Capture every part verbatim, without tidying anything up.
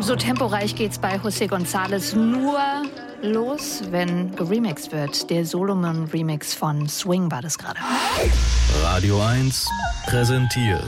So temporeich geht's bei José González nur los, wenn geremixed wird. Der Solomon-Remix von Swing war das gerade. Radio eins präsentiert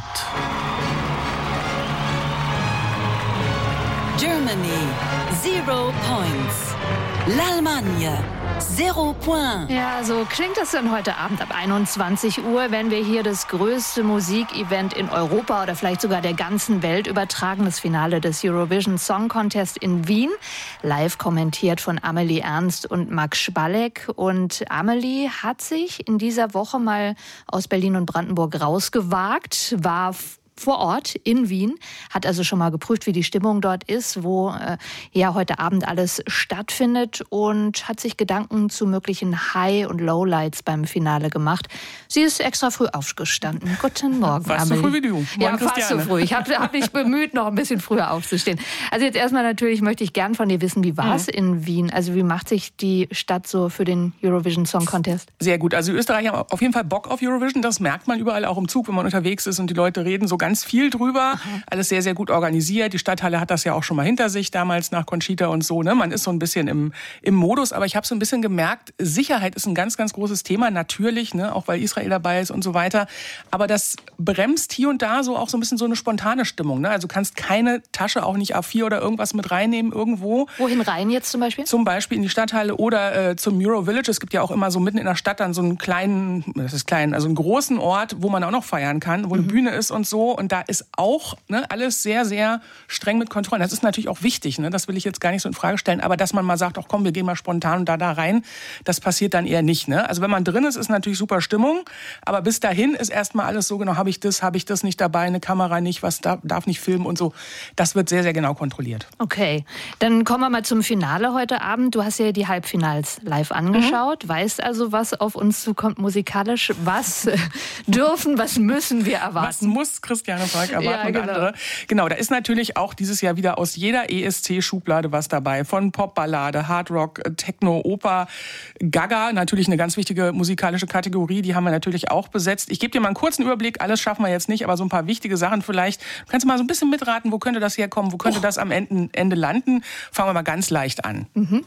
Germany, zero points. L'Allemagne, zero point. Ja, so klingt das dann heute Abend ab einundzwanzig Uhr, wenn wir hier das größte Musikevent in Europa oder vielleicht sogar der ganzen Welt übertragen, das Finale des Eurovision Song Contest in Wien. Live kommentiert von Amelie Ernst und Max Spalleck. Und Amelie hat sich in dieser Woche mal aus Berlin und Brandenburg rausgewagt, war vor Ort in Wien, hat also schon mal geprüft, wie die Stimmung dort ist, wo äh, ja heute Abend alles stattfindet und hat sich Gedanken zu möglichen High- und Lowlights beim Finale gemacht. Sie ist extra früh aufgestanden. Guten Morgen, fast Amelie. so früh wie du. Morgen, ja, fast Christiane. so früh. Ich habe hab mich bemüht, noch ein bisschen früher aufzustehen. Also jetzt erstmal natürlich möchte ich gern von dir wissen, wie war es mhm. in Wien? Also wie macht sich die Stadt so für den Eurovision Song Contest? Sehr gut. Also die Österreicher haben auf jeden Fall Bock auf Eurovision. Das merkt man überall, auch im Zug, wenn man unterwegs ist und die Leute reden so ganz viel drüber. Aha. Alles sehr, sehr gut organisiert. Die Stadthalle hat das ja auch schon mal hinter sich, damals nach Conchita und so. Ne? Man ist so ein bisschen im, im Modus. Aber ich habe so ein bisschen gemerkt, Sicherheit ist ein ganz, ganz großes Thema. Natürlich, ne? Auch weil Israel dabei ist und so weiter. Aber das bremst hier und da so auch so ein bisschen so eine spontane Stimmung. Ne? Also du kannst keine Tasche, auch nicht A vier oder irgendwas mit reinnehmen irgendwo. Wohin rein jetzt zum Beispiel? Zum Beispiel in die Stadthalle oder äh, zum Euro Village. Es gibt ja auch immer so mitten in der Stadt dann so einen kleinen, das ist klein, also einen großen Ort, wo man auch noch feiern kann, wo eine mhm. Bühne ist und so. Und da ist auch ne, alles sehr, sehr streng mit Kontrollen. Das ist natürlich auch wichtig, ne? Das will ich jetzt gar nicht so in Frage stellen. Aber dass man mal sagt, ach komm, wir gehen mal spontan da da rein, das passiert dann eher nicht. Ne? Also wenn man drin ist, ist natürlich super Stimmung. Aber bis dahin ist erstmal alles so genau, habe ich das, habe ich das nicht dabei, eine Kamera nicht, was darf, darf nicht filmen und so. Das wird sehr, sehr genau kontrolliert. Okay, dann kommen wir mal zum Finale heute Abend. Du hast ja die Halbfinals live angeschaut, mhm. weißt also, was auf uns zukommt musikalisch. Was dürfen, was müssen wir erwarten? Was muss Christiane Falk erwarten? Ja, genau. Andere. Genau, da ist natürlich auch dieses Jahr wieder aus jeder E S C-Schublade was dabei. Von Popballade, Hardrock, Techno, Oper, Gaga, natürlich eine ganz wichtige musikalische Kategorie, die haben wir natürlich auch besetzt. Ich gebe dir mal einen kurzen Überblick, alles schaffen wir jetzt nicht, aber so ein paar wichtige Sachen vielleicht. Du kannst mal so ein bisschen mitraten, wo könnte das herkommen, wo könnte oh. das am Ende, Ende landen. Fangen wir mal ganz leicht an. Mhm.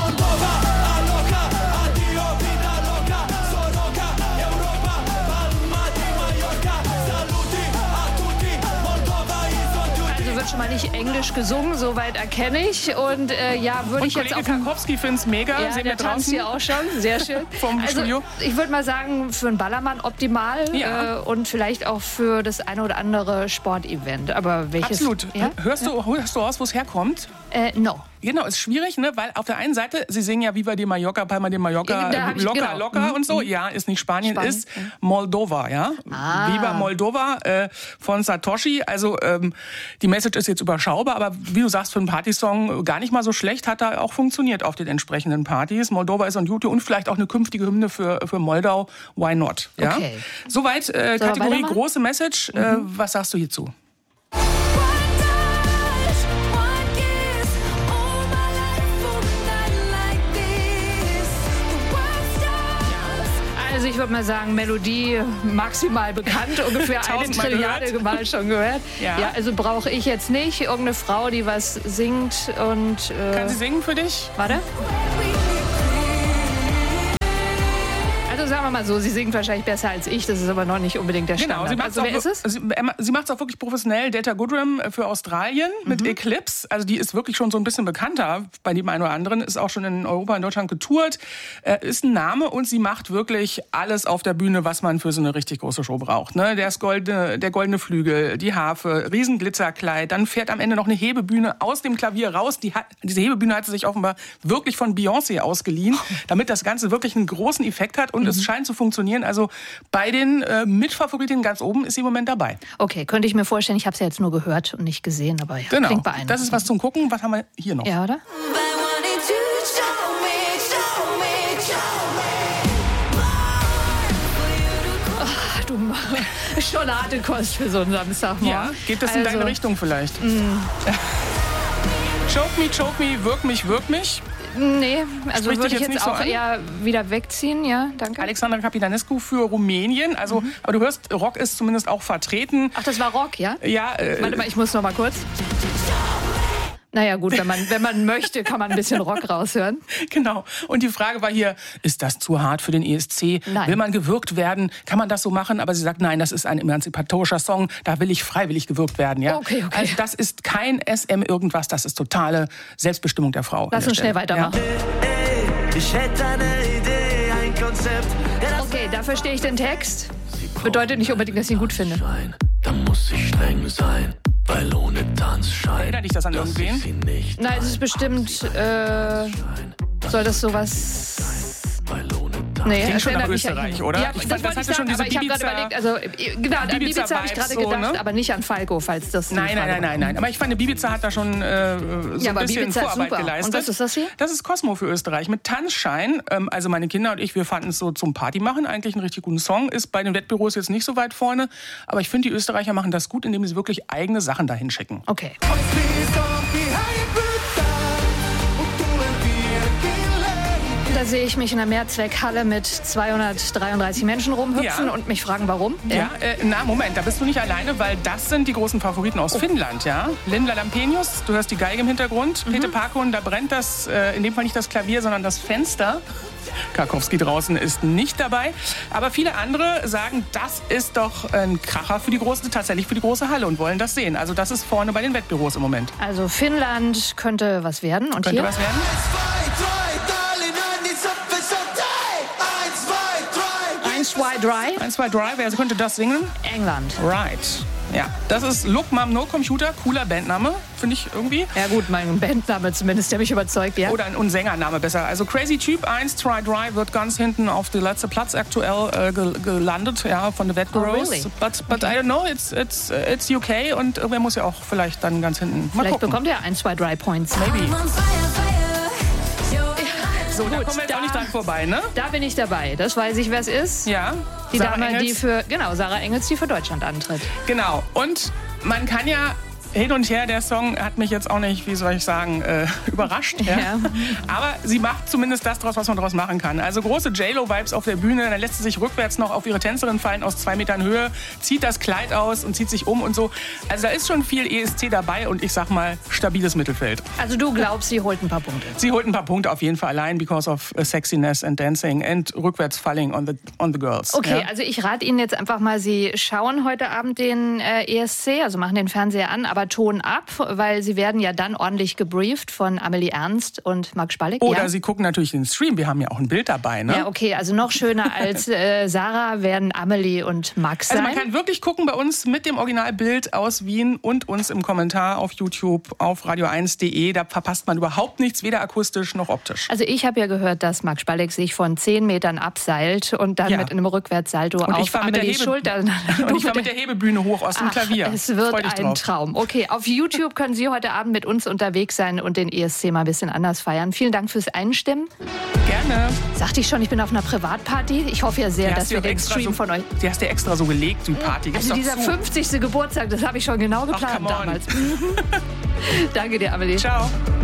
Schon mal nicht Englisch gesungen, soweit erkenne ich. Und äh, ja, würde ich jetzt auch... Kollege Karkowski findet es mega. Ja, sehen der wir draußen. tanzt hier auch schon. Sehr schön. Vom also, Studio. Ich würde mal sagen, für einen Ballermann optimal. Ja. Äh, und vielleicht auch für das eine oder andere Sportevent. Aber welches... Absolut. Ja? Hörst, ja? du, hörst du aus, wo es herkommt? Äh, no. Genau, ist schwierig, ne? Weil auf der einen Seite, sie singen ja Viva de Mallorca, Palma de Mallorca, ja, locker, genau. locker mhm. und so. Ja, ist nicht Spanien, Spanien. ist Moldova, ja. Ah. Viva Moldova äh, von Satoshi. Also ähm, die Message ist jetzt überschaubar, aber wie du sagst, für einen Partysong gar nicht mal so schlecht, hat da auch funktioniert auf den entsprechenden Partys. Moldova ist on YouTube und vielleicht auch eine künftige Hymne für, für Moldau. Why not? Ja? Okay. Soweit äh, Kategorie große Message. Mhm. Äh, was sagst du hierzu? Also ich würde mal sagen, Melodie maximal bekannt, ungefähr eine Trilliarde Mal schon gehört. Ja, ja also brauche ich jetzt nicht. Irgendeine Frau, die was singt und... Äh Kann sie singen für dich? Warte. Also sagen wir mal so, sie singt wahrscheinlich besser als ich, das ist aber noch nicht unbedingt der Standard. Genau, sie also wer ist es? Sie, sie macht es auch wirklich professionell. Detta Goodrem für Australien mit mhm. Eclipse. Also die ist wirklich schon so ein bisschen bekannter bei dem einen oder anderen. Ist auch schon in Europa, in Deutschland getourt. Äh, ist ein Name und sie macht wirklich alles auf der Bühne, was man für so eine richtig große Show braucht. Ne? Der, goldene, der goldene Flügel, die Harfe, Riesenglitzerkleid. Dann fährt am Ende noch eine Hebebühne aus dem Klavier raus. Die hat, diese Hebebühne hat sie sich offenbar wirklich von Beyoncé ausgeliehen, damit das Ganze wirklich einen großen Effekt hat. Und mhm. es scheint zu funktionieren. Also bei den äh, Mitfavoritinnen ganz oben ist sie im Moment dabei. Okay, könnte ich mir vorstellen. Ich habe es ja jetzt nur gehört und nicht gesehen, aber ja, genau. klingt beeindruckend. Das ist was zum Gucken. Was haben wir hier noch? Ja, oder? Ach, du schon harte Kost für so einen Samstagmorgen. Ja, geht das also, in deine Richtung vielleicht? Mm. Choke me, choke me, wirk mich, wirk mich. Nee, also würde ich jetzt, jetzt auch so eher wieder wegziehen, ja, danke. Alexandra Capitanescu für Rumänien, also, mhm. aber du hörst, Rock ist zumindest auch vertreten. Ach, das war Rock, ja? Ja. Äh, Warte mal, ich muss noch mal kurz. Naja gut, wenn man, wenn man möchte, kann man ein bisschen Rock raushören. Genau. Und die Frage war hier, ist das zu hart für den E S C? Nein. Will man gewürgt werden? Kann man das so machen? Aber sie sagt, nein, das ist ein emanzipatorischer Song. Da will ich freiwillig gewürgt werden. Ja? Okay, okay. Also das ist kein S M irgendwas. Das ist totale Selbstbestimmung der Frau. Lass uns schnell weitermachen. Ey, ich hätte eine Idee, ein Konzept. Ja, Okay, dafür stehe ich den Text. Bedeutet nicht unbedingt, dass ich ihn gut finde. Schein, da muss ich streng sein, weil ohne Tanzschein. Erinnert dich das an irgendwen? dass ich sie nicht Nein, es ist bestimmt, äh, soll das sowas... weil ohne Nee, Klingt es schon nach erinnert mich an- Österreich, oder? Ja, Ich das fand, das wollte ich hatte schon sagen, diese aber ich habe gerade Ibiza- überlegt, also äh, genau, an Ibiza Ibiza habe ich gerade Vibes so, gedacht, ne? aber nicht an Falco, falls das die Nein, Frage nein, nein, war. nein, nein. Aber ich fand, Ibiza hat da schon äh, so Ja, ein aber bisschen Ibiza ist Vorarbeit super. geleistet. Und was ist das hier? Das ist Cosmo für Österreich mit Tanzschein. Ähm, also meine Kinder und ich, wir fanden es so zum Party machen eigentlich einen richtig guten Song. Ist bei den Wettbüros jetzt nicht so weit vorne. Aber ich finde, die Österreicher machen das gut, indem sie wirklich eigene Sachen dahin schicken. Okay. Da sehe ich mich in einer Mehrzweckhalle mit zweihundertdreiunddreißig Menschen rumhüpfen Ja. und mich fragen, warum. Ja, äh, na Moment, da bist du nicht alleine, weil das sind die großen Favoriten aus Finnland, ja. Linda Lampenius, du hörst die Geige im Hintergrund. Mhm. Peter Parkon, da brennt das, äh, in dem Fall nicht das Klavier, sondern das Fenster. Karkowski draußen ist nicht dabei. Aber viele andere sagen, das ist doch ein Kracher für die große, tatsächlich für die große Halle und wollen das sehen. Also das ist vorne bei den Wettbüros im Moment. Also Finnland könnte was werden. Und Könnte hier? was werden? Eins, zwei, drei. Eins, zwei, drei, wer könnte das singen? England. Right. Ja, das ist Look Mom No Computer, cooler Bandname, finde ich irgendwie. Ja gut, mein Bandname zumindest, der mich überzeugt, ja. Oder ein und Sängername besser. Also Crazy Typ eins, Try Dry wird ganz hinten auf den letzten Platz aktuell äh, ge gelandet, ja, von The Wettbüros. Oh, really? But, but I don't know, it's, it's, it's U K und irgendwer muss ja auch vielleicht dann ganz hinten mal Vielleicht gucken. bekommt er eins, zwei, drei Points. Maybe. So, da Gut, kommen wir jetzt da- auch nicht dran vorbei, ne? Da bin ich dabei. Das weiß ich, wer es ist. Ja. Die Sarah Dame, die Engels. für, genau, Sarah Engels, die für Deutschland antritt. Genau. Und man kann ja hin und her, der Song hat mich jetzt auch nicht, wie soll ich sagen, äh, überrascht. Ja. Ja. Aber sie macht zumindest das draus, was man draus machen kann. Also große J-Lo-Vibes auf der Bühne. Dann lässt sie sich rückwärts noch auf ihre Tänzerin fallen aus zwei Metern Höhe, zieht das Kleid aus und zieht sich um und so. Also da ist schon viel E S C dabei und ich sag mal, stabiles Mittelfeld. Also du glaubst, sie holt ein paar Punkte. Sie holt ein paar Punkte auf jeden Fall allein because of uh, sexiness and dancing and rückwärts falling on the, on the girls. Okay, Ja. also ich rate Ihnen jetzt einfach mal, Sie schauen heute Abend den äh, E S C, also machen den Fernseher an, aber Ton ab, weil Sie werden ja dann ordentlich gebrieft von Amelie Ernst und Marc Spalleck. Oder ja? sie gucken natürlich den Stream. Wir haben ja auch ein Bild dabei, ne? Ja, okay, also noch schöner als äh, Sarah werden Amelie und Max sein. Also man kann wirklich gucken bei uns mit dem Originalbild aus Wien und uns im Kommentar auf YouTube auf radio eins punkt de. Da verpasst man überhaupt nichts, weder akustisch noch optisch. Also ich habe ja gehört, dass Marc Spalleck sich von zehn Metern abseilt und dann Ja. mit einem Rückwärtssalto Und ich auf fahr mit der Amelies Hebe- Schulter. Und ich war mit der Hebebühne hoch aus dem Ach, Klavier. es wird Freu dich ein drauf. Traum. Okay, auf YouTube können Sie heute Abend mit uns unterwegs sein und den E S C mal ein bisschen anders feiern. Vielen Dank fürs Einstimmen. Gerne. Sagte ich schon, ich bin auf einer Privatparty. Ich hoffe ja sehr, Die dass hast du wir auch den extra Stream so, von euch... Die hast du extra so gelegt, die Party. Gib's Also doch dieser zu. fünfzigste Geburtstag, das habe ich schon genau geplant come on. damals. Danke dir, Amelie. Ciao.